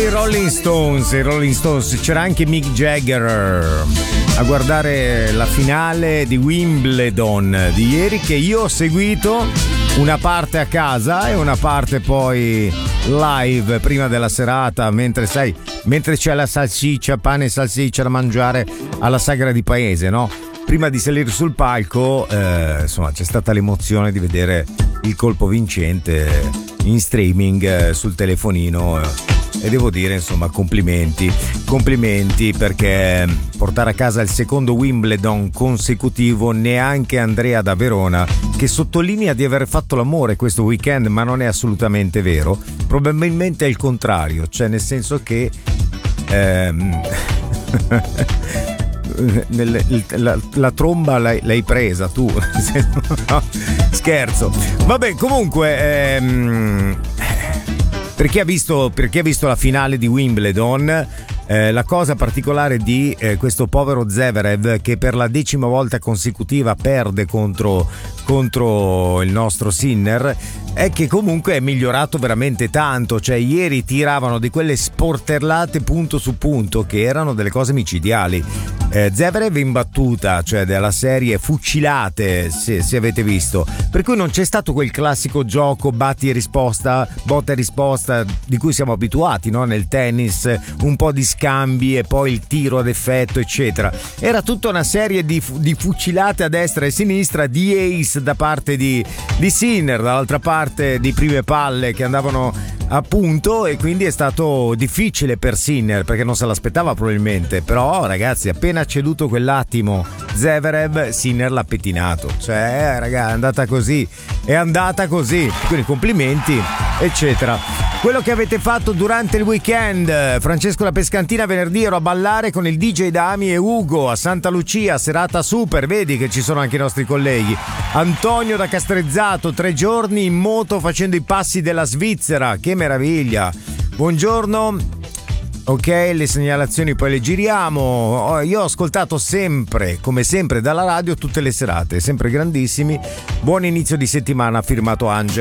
I Rolling Stones, c'era anche Mick Jagger a guardare la finale di Wimbledon di ieri, che io ho seguito una parte a casa e una parte poi live prima della serata, mentre c'è la salsiccia, pane e salsiccia da mangiare alla sagra di paese, no? Prima di salire sul palco, insomma, c'è stata l'emozione di vedere il colpo vincente in streaming sul telefonino. E devo dire, insomma, complimenti perché portare a casa il secondo Wimbledon consecutivo, neanche Andrea da Verona, che sottolinea di aver fatto l'amore questo weekend, ma non è assolutamente vero, probabilmente è il contrario, cioè nel senso che la tromba l'hai presa tu. No, scherzo. Vabbè, comunque per chi ha visto la finale di Wimbledon, la cosa particolare di questo povero Zverev, che per la 10ª volta consecutiva perde contro il nostro Sinner, è che comunque è migliorato veramente tanto. Cioè ieri tiravano di quelle sporterlate punto su punto che erano delle cose micidiali. Zverev in battuta, cioè della serie fucilate, se avete visto, per cui non c'è stato quel classico gioco botta e risposta di cui siamo abituati, no? Nel tennis, un po' di scambi e poi il tiro ad effetto, eccetera. Era tutta una serie di fucilate a destra e a sinistra, di ace da parte di Sinner, dall'altra parte di prime palle che andavano a punto, e quindi è stato difficile per Sinner perché non se l'aspettava probabilmente. Però ragazzi, appena ceduto quell'attimo Zverev, Sinner l'ha pettinato, cioè raga, è andata così, quindi complimenti eccetera. Quello che avete fatto durante il weekend: Francesco La Pescantina venerdì ero a ballare con il DJ Dami e Ugo a Santa Lucia, serata super, vedi che ci sono anche i nostri colleghi. Antonio da Castrezzato, 3 giorni in moto facendo i passi della Svizzera, che meraviglia. Buongiorno. Ok, le segnalazioni poi le giriamo. Io ho ascoltato sempre, come sempre, dalla radio tutte le serate, sempre grandissimi. Buon inizio di settimana, firmato Angelo.